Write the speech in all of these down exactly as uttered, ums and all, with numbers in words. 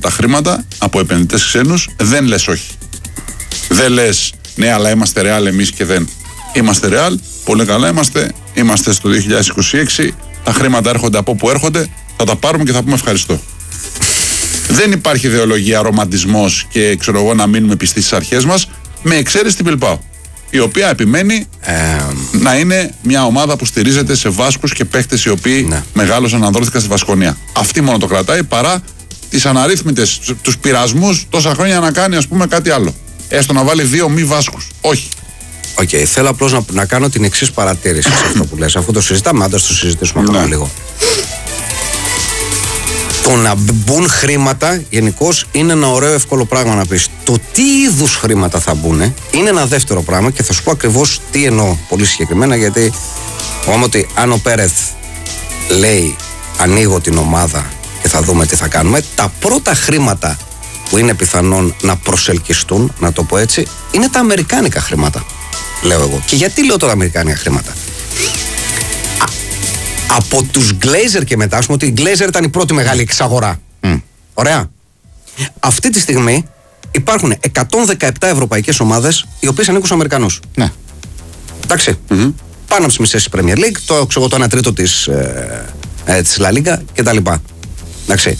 τα χρήματα από επενδυτές ξένους, δεν λες όχι. Δεν λες ναι, αλλά είμαστε ρεάλ εμείς και δεν. Είμαστε ρεάλ, πολύ καλά είμαστε. Είμαστε στο δύο χιλιάδες είκοσι έξι. Τα χρήματα έρχονται από όπου έρχονται. Θα τα πάρουμε και θα πούμε ευχαριστώ. Δεν υπάρχει ιδεολογία, ρομαντισμός και ξέρω εγώ να μείνουμε πιστοί στις αρχές μας, με εξαίρεση την Μπιλμπάο, η οποία επιμένει ε, να είναι μια ομάδα που στηρίζεται σε Βάσκους και παίχτες οι οποίοι ναι. μεγάλωσαν, ανδρώθηκαν στη Βασκονία. Αυτή μόνο το κρατάει, παρά τις αναρρύθμιτες, τους πειρασμούς τόσα χρόνια να κάνει ας πούμε κάτι άλλο. Έστω να βάλει δύο μη Βάσκους. Όχι. Οκ, okay, θέλω απλώς να, να κάνω την εξής παρατήρηση σε αυτό που λες, αφού το συζητάμε, άντα το συζητήσουμε ακόμα ναι. λίγο. Το να μπουν χρήματα γενικώς είναι ένα ωραίο εύκολο πράγμα να πεις. Το τι είδους χρήματα θα μπουν είναι ένα δεύτερο πράγμα και θα σου πω ακριβώς τι εννοώ πολύ συγκεκριμένα, γιατί φοβάμαι ότι αν ο Πέρεθ λέει ανοίγω την ομάδα και θα δούμε τι θα κάνουμε, τα πρώτα χρήματα που είναι πιθανόν να προσελκυστούν, να το πω έτσι, είναι τα αμερικάνικα χρήματα, λέω εγώ. Και γιατί λέω τα αμερικάνικα χρήματα? Από τους Glazer και μετά, ας πούμε ότι η Glazer ήταν η πρώτη μεγάλη εξαγορά. Mm. Ωραία. Αυτή τη στιγμή υπάρχουν εκατόν δεκαεπτά ευρωπαϊκές ομάδες οι οποίες ανήκουν στους Αμερικανούς. Ναι. Εντάξει. Mm-hmm. Πάνω από τις μισές της Premier League, το, ξέρω, το ένα τρίτο της, ε, ε, της La Liga κτλ. Εντάξει.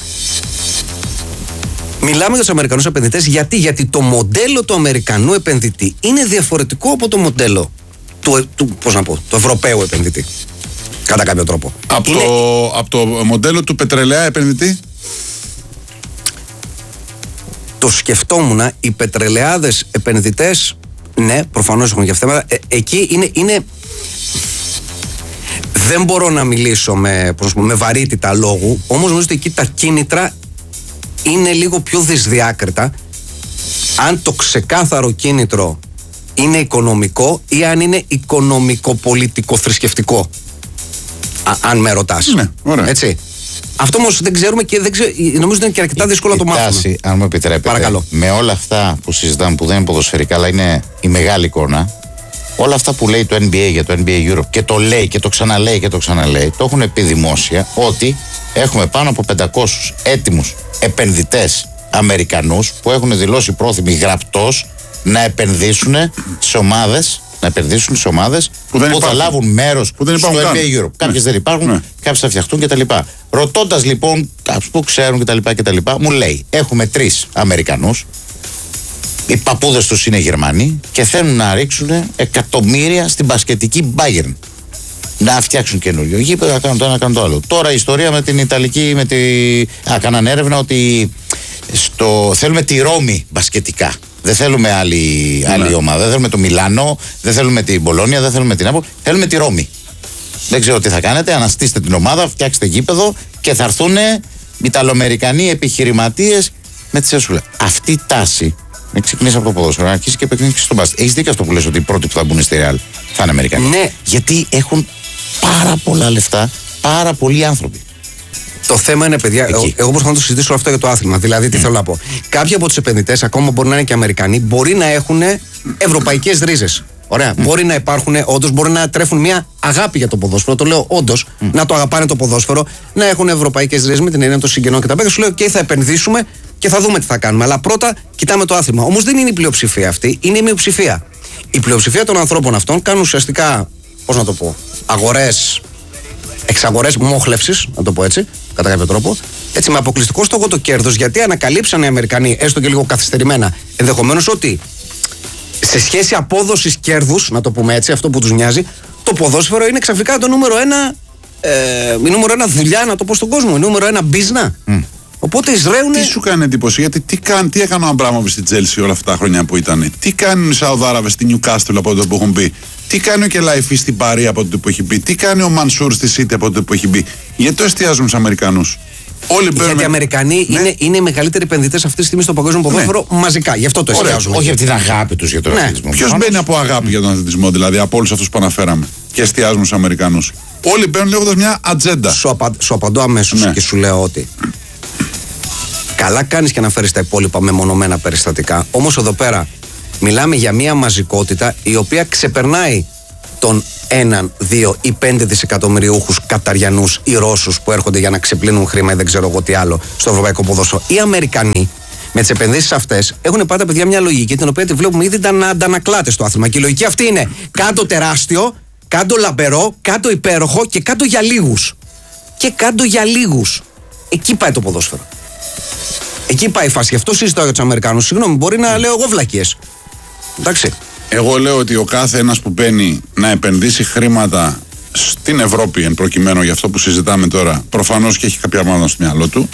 Μιλάμε για τους Αμερικανούς επενδυτές γιατί, γιατί το μοντέλο του Αμερικανού επενδυτή είναι διαφορετικό από το μοντέλο του, του, πώς να πω, του Ευρωπαίου επενδυτή. Κατά κάποιο τρόπο. Από, είναι... το, από το μοντέλο του πετρελαία επενδυτή. Το σκεφτόμουν, οι πετρελαιάδες επενδυτές, ναι, προφανώς έχουν και θέματα. Ε, εκεί είναι, είναι... Δεν μπορώ να μιλήσω με, πώς πούμε, με βαρύτητα λόγου, όμως νομίζω ότι εκεί τα κίνητρα είναι λίγο πιο δυσδιάκριτα. Αν το ξεκάθαρο κίνητρο είναι οικονομικό ή αν είναι οικονομικο-πολιτικο-θρησκευτικό. Α, αν με ρωτάς. Ναι, ωραία. Έτσι. Αυτό όμως δεν ξέρουμε και δεν ξέρω, νομίζω ότι είναι και αρκετά δύσκολο να το μάθουμε. Τάση, αν μου επιτρέπετε, παρακαλώ. Με όλα αυτά που συζητάμε που δεν είναι ποδοσφαιρικά, αλλά είναι η μεγάλη εικόνα, όλα αυτά που λέει το N B A για το N B A Europe και το λέει και το ξαναλέει και το ξαναλέει, το έχουν πει δημόσια ότι έχουμε πάνω από πεντακόσιους έτοιμους επενδυτές Αμερικανούς που έχουν δηλώσει πρόθυμοι γραπτός να επενδύσουν σε ομάδες. Να επενδύσουν σε ομάδες που, που θα λάβουν μέρος στο N B A Europe. Κάποιες ναι. δεν υπάρχουν, ναι. κάποιες θα φτιαχτούν κτλ. Ρωτώντας λοιπόν κάποιους που ξέρουν κτλ. κτλ. Μου λέει: έχουμε τρεις Αμερικανούς, οι παππούδες τους είναι Γερμανοί και θέλουν να ρίξουν εκατομμύρια στην μπασκετική Bayern. Να φτιάξουν καινούριο γήπεδο, να κάνουν το ένα, να κάνουν το άλλο. Τώρα η ιστορία με την Ιταλική, με τη... Α, κάναν έρευνα ότι στο... θέλουμε τη Ρώμη μπασκετικά. Δεν θέλουμε άλλη, ναι. άλλη ομάδα. Δεν θέλουμε το Μιλάνο, δεν θέλουμε την Μπολόνια, δεν θέλουμε την Νάπολη. Θέλουμε τη Ρώμη. Δεν ξέρω τι θα κάνετε. Αναστήστε την ομάδα, φτιάξτε γήπεδο και θα έρθουν Ιταλοαμερικανοί επιχειρηματίες με τη σέσουλα. Αυτή η τάση να ξεκινήσει από το ποδόσφαιρο, να αρχίσει και επεκτείνει στον μπάσκετ. Έχεις δίκιο αυτό που λες ότι οι πρώτοι που θα μπουν στη Real θα είναι Αμερικανοί. Ναι. Γιατί έχουν πάρα πολλά λεφτά, πάρα πολλοί άνθρωποι. Το θέμα είναι, παιδιά, εγώ, εγώ μπορώ να το συζητήσω αυτό για το άθλημα. Δηλαδή, τι mm. θέλω να πω. Κάποιοι από τους επενδυτές, ακόμα μπορεί να είναι και Αμερικανοί, μπορεί να έχουν ευρωπαϊκές ρίζες. Ωραία. Mm. Μπορεί να υπάρχουν, όντως, μπορεί να τρέφουν μια αγάπη για το ποδόσφαιρο. Το λέω όντως, mm. να το αγαπάνε το ποδόσφαιρο, να έχουν ευρωπαϊκές ρίζες με την έννοια των συγγενών και τα παιδιά. Σου λέω, OK, θα επενδύσουμε και θα δούμε τι θα κάνουμε. Αλλά πρώτα κοιτάμε το άθλημα. Όμως δεν είναι η πλειοψηφία αυτή, είναι η μειοψηφία. Η πλειοψηφία των ανθρώπων αυτών κάνουν ουσιαστικά, πώς να το πω, αγορές, εξαγορές μόχλευσης, να το πω έτσι, κατά κάποιο τρόπο, έτσι με αποκλειστικό στόχο το κέρδος, γιατί ανακαλύψαν οι Αμερικανοί, έστω και λίγο καθυστερημένα, ενδεχομένως ότι σε σχέση απόδοσης κέρδους, να το πούμε έτσι, αυτό που τους νοιάζει, το ποδόσφαιρο είναι ξαφνικά το νούμερο ένα, ε, η νούμερο ένα δουλειά, να το πω στον κόσμο, η νούμερο ένα μπίζνα. Mm. Οπότε εισραίουν. Τι σου κάνει εντύπωση, γιατί τι, κάν, τι έκανε ο Αμπράμοβιτς στην Chelsea όλα αυτά τα χρόνια που ήταν, τι κάνουν οι Σαουδάραβες στη Newcastle από τότε που έχουν μπει, τι κάνει ο Κελαϊφή στην Παρί από τότε που έχει μπει, τι κάνει ο Μανσούρ στη City από τότε που έχει μπει. Γιατί το εστιάζουν στους Αμερικανούς. Όλοι γιατί οι Αμερικανοί ναι. είναι, είναι οι μεγαλύτεροι επενδυτές αυτή τη στιγμή στο παγκόσμιο ποδόσφαιρο ναι. μαζικά. Γι' αυτό το εστιάζουν. Όχι από την αγάπη τους για τον ναι. αθλητισμό. Ποιος μπαίνει από αγάπη για τον αθλητισμό, δηλαδή από όλους αυτούς που αναφέραμε και εστιάζουν στους Αμερικανούς. Όλοι μπαίνουν λέγοντας μια ατζέντα. Σου, απα, σου απαντώ αμέσως ναι. και σου λέω ότι. Καλά κάνεις και αναφέρεις τα υπόλοιπα μεμονωμένα περιστατικά. Όμως εδώ πέρα μιλάμε για μια μαζικότητα η οποία ξεπερνάει τον έναν, δύο ή πέντε δισεκατομμυριούχους Καταριανούς ή Ρώσους που έρχονται για να ξεπλύνουν χρήμα ή δεν ξέρω εγώ τι άλλο στο ευρωπαϊκό ποδόσφαιρο. Οι Αμερικανοί με τις επενδύσεις αυτές έχουν πάντα, παιδιά, μια λογική την οποία τη βλέπουμε ήδη να αντανακλάται στο άθλημα. Και η λογική αυτή είναι κάτω τεράστιο, κάτω λαμπερό, κάτω υπέροχο και κάτω για λίγους. Και κάτω για λίγους. Εκεί πάει το ποδόσφαιρο. Εκεί πάει η φάση. Γι' αυτό συζητάω για τους Αμερικάνους. Συγγνώμη, μπορεί να λέω εγώ βλακίες. Εντάξει. Εγώ λέω ότι ο κάθε ένας που μπαίνει να επενδύσει χρήματα στην Ευρώπη, εν προκειμένου για αυτό που συζητάμε τώρα, προφανώς και έχει κάποια πράγματα στο μυαλό του.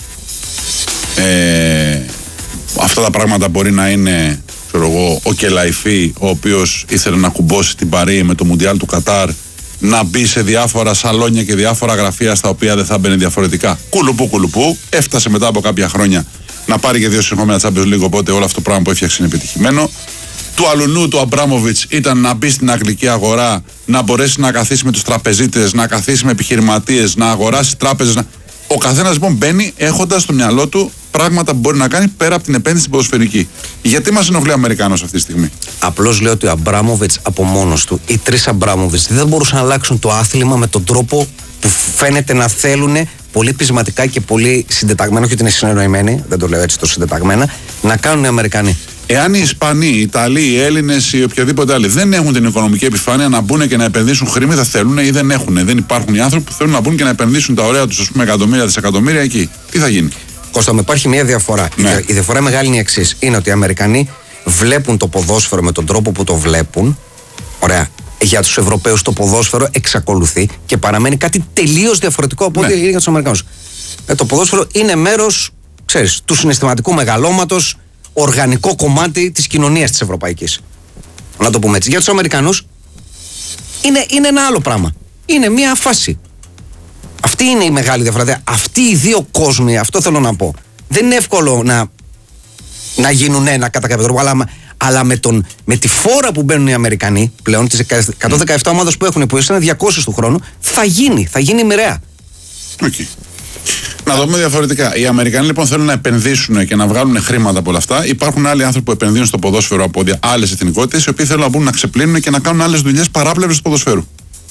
Ε, αυτά τα πράγματα μπορεί να είναι, ξέρω εγώ, ο Κελαϊφή, ο οποίος ήθελε να κουμπώσει την Παρί με το Μουντιάλ του Κατάρ, να μπει σε διάφορα σαλόνια και διάφορα γραφεία στα οποία δεν θα μπαίνει διαφορετικά. Κουλουπού, κουλουπού. Έφτασε μετά από κάποια χρόνια να πάρει και δύο συνεχόμενα Champions League, οπότε όλο αυτό το πράγμα που έφτιαξε είναι επιτυχημένο. Του αλουνού του Αμπράμοβιτς ήταν να μπει στην αγγλική αγορά, να μπορέσει να καθίσει με τους τραπεζίτες, να καθίσει με επιχειρηματίες, να αγοράσει τράπεζες. Να... Ο καθένας λοιπόν μπαίνει έχοντας στο μυαλό του πράγματα που μπορεί να κάνει πέρα από την επένδυση στην ποδοσφαιρική. Γιατί μας ενοχλεί ο Αμερικάνος αυτή τη στιγμή? Απλώς λέω ότι ο Αμπράμοβιτς από μόνος του, οι τρεις Αμπράμοβιτς, δεν μπορούσαν να αλλάξουν το άθλημα με τον τρόπο που φαίνεται να θέλουν πολύ πεισματικά και πολύ συντεταγμένα, όχι ότι είναι συνεννοημένοι, δεν το λέω έτσι το συντεταγμένα, να κάνουν οι Αμερικανοί. Εάν οι Ισπανοί, οι Ιταλοί, οι Έλληνες ή οποιοδήποτε άλλοι δεν έχουν την οικονομική επιφάνεια να μπουν και να επενδύσουν χρήματα, θέλουν ή δεν έχουν. Δεν υπάρχουν οι άνθρωποι που θέλουν να μπουν και να επενδύσουν τα ωραία τους, ας πούμε, εκατομμύρια, δισεκατομμύρια εκεί. Τι θα γίνει? Κώστα, με υπάρχει μια διαφορά. Ναι. Η διαφορά μεγάλη είναι η εξής. Είναι ότι οι Αμερικανοί βλέπουν το ποδόσφαιρο με τον τρόπο που το βλέπουν. Ωραία. Για τους Ευρωπαίους το ποδόσφαιρο εξακολουθεί και παραμένει κάτι τελείως διαφορετικό από ό,τι είναι για τους Αμερικανούς. Ε, το ποδόσφαιρο είναι μέρος, ξέρεις, του συναισθηματικού μεγαλώματος, οργανικό κομμάτι της κοινωνίας της Ευρωπαϊκής. Να το πούμε έτσι. Για τους Αμερικανούς είναι, είναι ένα άλλο πράγμα. Είναι μια φάση. Αυτή είναι η μεγάλη διαφορά. Αυτοί οι δύο κόσμοι, αυτό θέλω να πω. Δεν είναι εύκολο να, να γίνουν ένα κατά κάποιο τρόπο, αλλά, αλλά με, τον, με τη φόρα που μπαίνουν οι Αμερικανοί πλέον, τις εκατόν δεκαεπτά ομάδες που έχουν, που είναι διακόσιες του χρόνου, θα γίνει, θα γίνει μοιραία. Okay. Να δούμε διαφορετικά. Οι Αμερικανοί λοιπόν θέλουν να επενδύσουν και να βγάλουν χρήματα από όλα αυτά. Υπάρχουν άλλοι άνθρωποι που επενδύουν στο ποδόσφαιρο από άλλες εθνικότητες, οι οποίοι θέλουν να μπουν να ξεπλύνουν και να κάνουν άλλες δουλειές παράπλευρες του ποδοσφαίρου.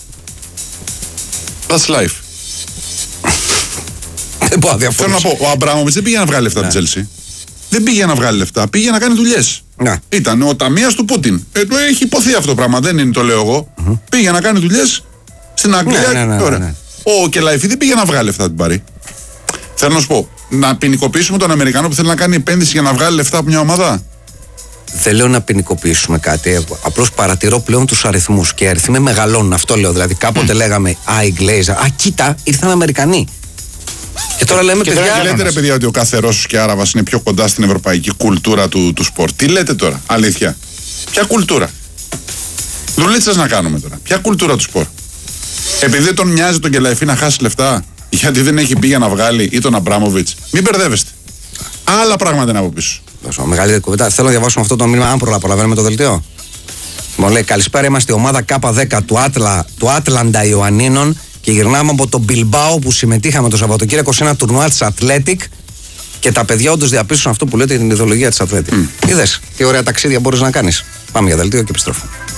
That's life. Θέλω να πω, ο Αμπράμοβιτς δεν πήγε να βγάλει λεφτά από την Chelsea. Δεν πήγε να βγάλει λεφτά, πήγε να κάνει δουλειές. Ήταν ο ταμείας του Πούτιν. Ε, το έχει υποθεί αυτό το πράγμα, δεν είναι το λέω εγώ. Mm-hmm. Πήγε να κάνει δουλειές στην Αγγλία. Ναι, ναι, ναι, ναι, ναι. Ο Κελαϊφή δεν πήγε να βγάλει λεφτά την Παρί. Θέλω να σου πω, να ποινικοποιήσουμε τον Αμερικανό που θέλει να κάνει επένδυση για να βγάλει λεφτά από μια ομάδα. Δεν λέω να ποινικοποιήσουμε κάτι. Απλώς παρατηρώ πλέον τους αριθμούς. Και οι αριθμοί μεγαλώνουν. Αυτό λέω. Δηλαδή, κάποτε mm. λέγαμε Α, οι Γκλέιζα. Α, κοίτα, ήρθαν Αμερικανοί. Και τώρα λέμε και παιδιά. Και λέτε ρε παιδιά ότι ο κάθε Ρώσος και Άραβας είναι πιο κοντά στην ευρωπαϊκή κουλτούρα του, του σπορ. Τι λέτε τώρα, αλήθεια? Ποια κουλτούρα? Δουλίτσες να κάνουμε τώρα. Ποια κουλτούρα του σπορ? Επειδή δεν τον νοιάζει τον Κελαϊφή να χάσει λεφτά, γιατί δεν έχει πει για να βγάλει, ή τον Αμπράμοβιτς. Μην μπερδεύεστε. Άλλα πράγματα είναι από πίσω. Δώσω, μεγαλύτερη κουβέντα. Θέλω να διαβάσουμε αυτό το μήνυμα, αν προλαβαίνουμε το δελτίο. Μου λέει καλησπέρα, είμαστε η ομάδα Κ δέκα του, Άτλα, του Άτλαντα Ιωαννίνων και γυρνάμε από τον Μπιλμπάο που συμμετείχαμε το Σαββατοκύριακο σε ένα τουρνουά της Athletic και τα παιδιά όντως διαπίστωσαν αυτό που λέτε την ιδεολογία της Athletic. Mm. Είδες τι ωραία ταξίδια μπορείς να κάνεις. Πάμε για δελτίο και επιστρέφουμε.